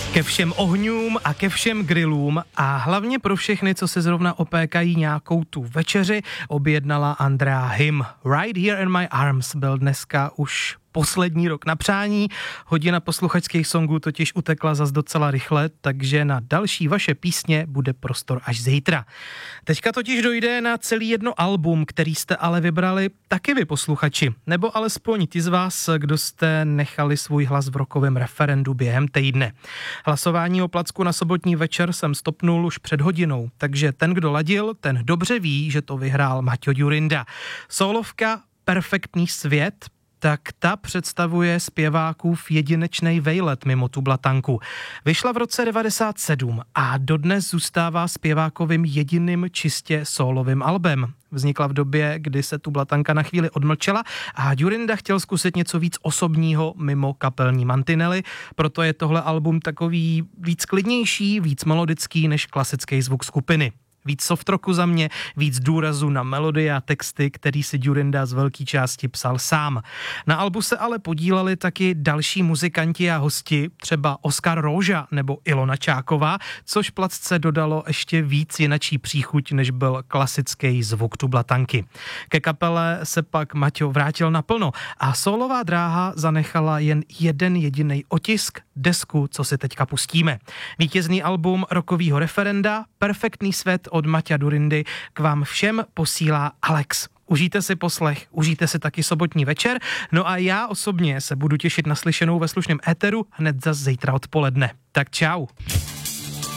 Ke všem ohňům a ke všem grillům a hlavně pro všechny, co se zrovna opékají nějakou tu večeři, objednala Andrea Him. Right Here in My Arms byl dneska už poslední rok na přání. Hodina posluchačských songů totiž utekla zas docela rychle, takže na další vaše písně bude prostor až zítra. Teďka totiž dojde na celý jedno album, který jste ale vybrali taky vy posluchači, nebo alespoň ti z vás, kdo jste nechali svůj hlas v rokovém referendu během týdne. Hlasování o placku na sobotní večer jsem stopnul už před hodinou, takže ten, kdo ladil, ten dobře ví, že to vyhrál Maťo Djurinda. Sólovka Perfektní svět, tak ta představuje zpěvákův jedinečnej vejlet mimo tu blatanku. Vyšla v roce 1997 a dodnes zůstává zpěvákovým jediným čistě sólovým albem. Vznikla v době, kdy se tu blatanka na chvíli odmlčela a Djurinda chtěl zkusit něco víc osobního mimo kapelní mantinely, proto je tohle album takový víc klidnější, víc melodický než klasický zvuk skupiny. Víc softrocku za mě, víc důrazu na melodie a texty, který si Djurinda z velké části psal sám. Na albu se ale podíleli taky další muzikanti a hosti, třeba Oskar Róža nebo Ilona Čáková, což placce dodalo ještě víc jinačí příchuť, než byl klasický zvuk tu blatanky. Ke kapele se pak Maťo vrátil naplno a sólová dráha zanechala jen jeden jediný otisk, desku, co si teďka pustíme. Vítězný album rokovýho referenda Perfektní svět od Maťa Djurindy k vám všem posílá Alex. Užijte si poslech, užijte si taky sobotní večer, no a já osobně se budu těšit na slyšenou ve slušném éteru hned zas zítra odpoledne. Tak čau.